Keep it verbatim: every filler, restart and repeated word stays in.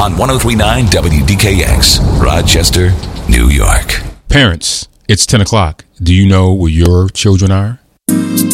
on one oh three point nine W D K X, Rochester, New York. Parents, it's ten o'clock. Do you know where your children are?